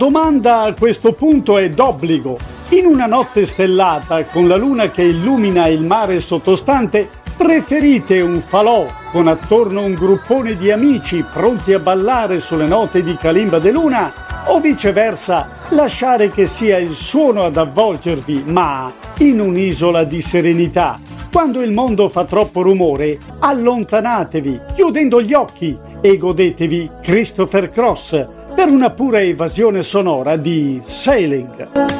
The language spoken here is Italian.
Domanda a questo punto è d'obbligo. In una notte stellata, con la luna che illumina il mare sottostante, preferite un falò con attorno un gruppone di amici pronti a ballare sulle note di Kalimba de Luna o viceversa lasciare che sia il suono ad avvolgervi, ma in un'isola di serenità? Quando il mondo fa troppo rumore, allontanatevi chiudendo gli occhi e godetevi Christopher Cross per una pura evasione sonora di Sailing.